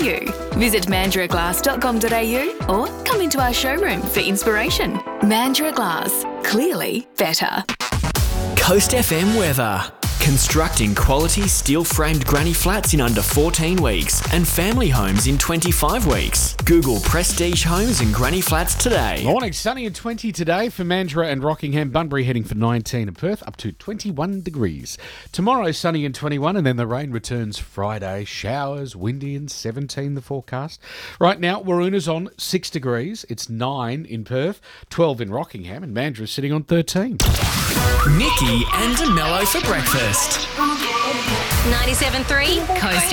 Visit mandaraglass.com.au or come into our showroom for inspiration. Mandurah Glass. Clearly better. Coast FM weather. Constructing quality steel-framed granny flats in under 14 weeks and family homes in 25 weeks. Google Prestige Homes and Granny Flats today. Morning, sunny and 20 today for Mandurah and Rockingham. Bunbury heading for 19 and Perth up to 21 degrees. Tomorrow, sunny and 21, and then the rain returns Friday. Showers, windy and 17 the forecast. Right now, Waroona's on 6 degrees. It's 9 in Perth, 12 in Rockingham, and Mandurah's sitting on 13. Nikki and DeMello for breakfast. 97.3 Coast